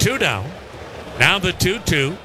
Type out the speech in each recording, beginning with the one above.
Two down. Now the 2-2.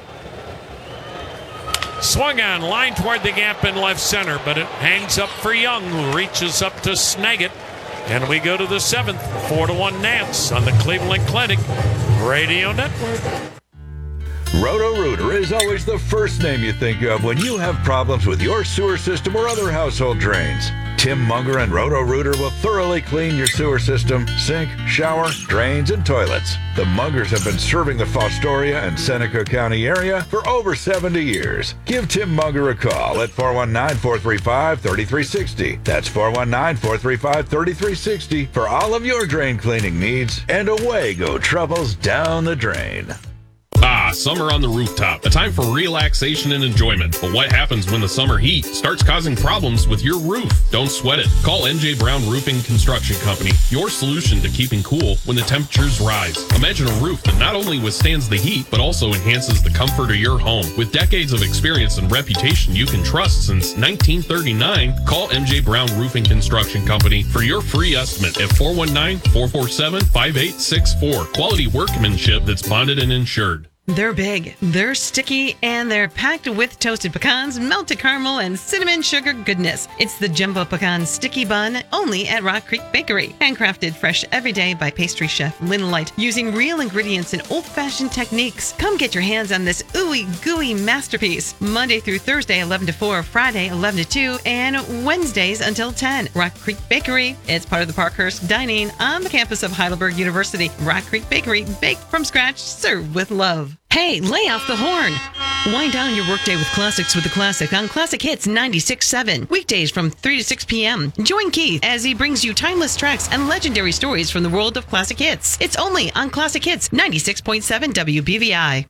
Swung on, line toward the gap in left center, but it hangs up for Young, who reaches up to snag it. And we go to the 7th, 4-1 Nats on the Cleveland Clinic Radio Network. Roto-Rooter is always the first name you think of when you have problems with your sewer system or other household drains. Tim Munger and Roto-Rooter will thoroughly clean your sewer system, sink, shower, drains, and toilets. The Mungers have been serving the Fostoria and Seneca County area for over 70 years. Give Tim Munger a call at 419-435-3360. That's 419-435-3360 for all of your drain cleaning needs, and away go troubles down the drain. Summer on the rooftop, a time for relaxation and enjoyment. But what happens when the summer heat starts causing problems with your roof? Don't sweat it. Call NJ Brown Roofing Construction Company, your solution to keeping cool when the temperatures rise. Imagine a roof that not only withstands the heat, but also enhances the comfort of your home. With decades of experience and reputation you can trust since 1939, call NJ Brown Roofing Construction Company for your free estimate at 419-447-5864. Quality workmanship that's bonded and insured. They're big, they're sticky, and they're packed with toasted pecans, melted caramel, and cinnamon sugar goodness. It's the Jumbo Pecan Sticky Bun, only at Rock Creek Bakery. Handcrafted fresh every day by pastry chef Lynn Light, using real ingredients and old-fashioned techniques. Come get your hands on this ooey gooey masterpiece. Monday through Thursday, 11 to 4, Friday, 11 to 2, and Wednesdays until 10. Rock Creek Bakery. It's part of the Parkhurst Dining on the campus of Heidelberg University. Rock Creek Bakery, baked from scratch, served with love. Hey, lay off the horn. Wind down your workday with classics with the classic on Classic Hits 96.7. Weekdays from 3 to 6 p.m. Join Keith as he brings you timeless tracks and legendary stories from the world of classic hits. It's only on Classic Hits 96.7 WBVI.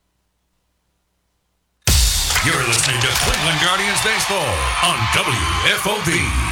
You're listening to Cleveland Guardians Baseball on WFOB.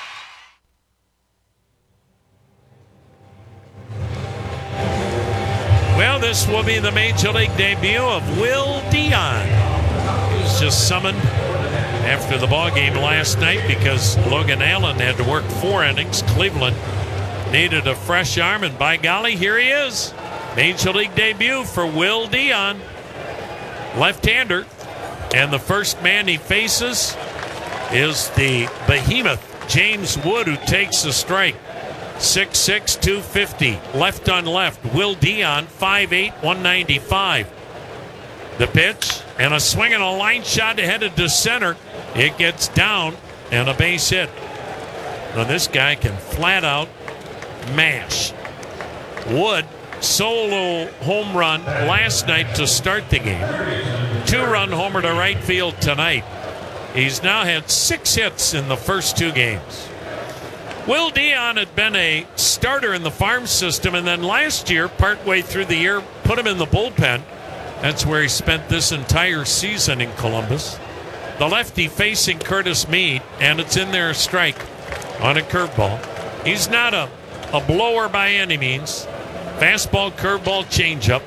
Well, this will be the Major League debut of Will Dion. He was just summoned after the ball game last night because Logan Allen had to work 4 innings. Cleveland needed a fresh arm, and by golly, here he is. Major League debut for Will Dion, left-hander. And the first man he faces is the behemoth, James Wood, who takes the strike. 6'6", 250, left on left. Will Dion, 5'8", 195. The pitch, and a swing and a line shot headed to center. It gets down, and a base hit. Now this guy can flat out mash. Wood, solo home run last night to start the game. 2-run homer to right field tonight. He's now had 6 hits in the first 2 games. Will Dion had been a starter in the farm system, and then last year, partway through the year, put him in the bullpen. That's where he spent this entire season in Columbus. The lefty facing Curtis Mead, and it's in there, a strike on a curveball. He's not a blower by any means. Fastball, curveball, changeup.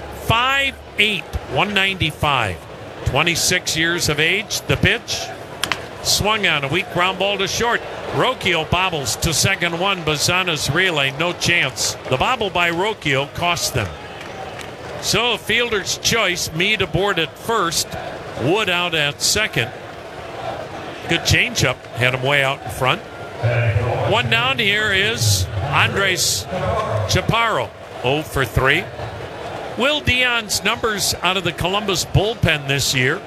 5'8", 195. 26 years of age. The pitch. Swung on a weak ground ball to short. Rocchio bobbles to second one. Bazana's relay, no chance. The bobble by Rocchio cost them. So a fielder's choice. Mead aboard at first. Wood out at second. Good changeup. Had him way out in front. One down. Here is Andres Chaparro. 0 for 3. Will Dion's numbers out of the Columbus bullpen this year: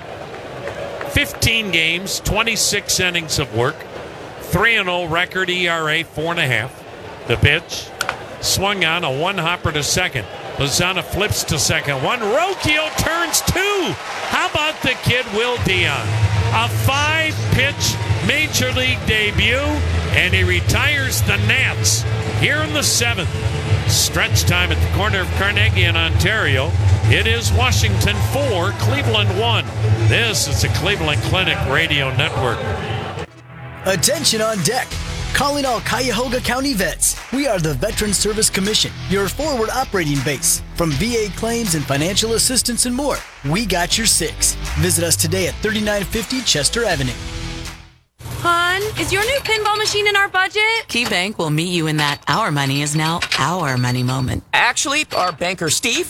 15 games, 26 innings of work, 3-0 record, ERA 4.5. The pitch, swung on, a one-hopper to second. Lozana flips to second. One, Rocchio turns 2. How about the kid Will Dion? A 5-pitch Major League debut, and he retires the Nats here in the 7th. Stretch time at the corner of Carnegie and Ontario. It is Washington 4, Cleveland 1. This is the Cleveland Clinic Radio Network. Attention on deck. Calling all Cuyahoga County vets. We are the Veteran Service Commission, your forward operating base. From VA claims and financial assistance and more, we got your 6. Visit us today at 3950 Chester Avenue. Hon, is your new pinball machine in our budget? KeyBank will meet you in that our money is now our money moment. Actually, our banker Steve